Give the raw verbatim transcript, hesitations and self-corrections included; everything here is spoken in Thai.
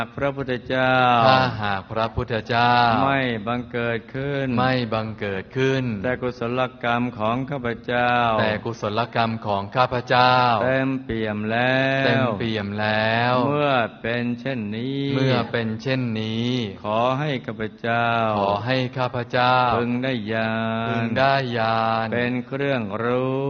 พระพุทธเจ้าถ้าหากพระพุทธเจ้าไม่บังเกิดขึ้นไม่บังเกิดขึ้นแต่กุศลกรรมของข้าพเจ้าแต่กุศลกรรมของข้าพเจ้าเต็มเปี่ยมแล้วเต็มเปี่ยมแล้วเมื่อเป็นเช่นนี้เมื่อเป็นเช่นนี้ขอให้ข้าพเจ้าขอให้ข้าพเจ้าพึงได้ญาณพึงได้ญาณเป็นเครื่องรู้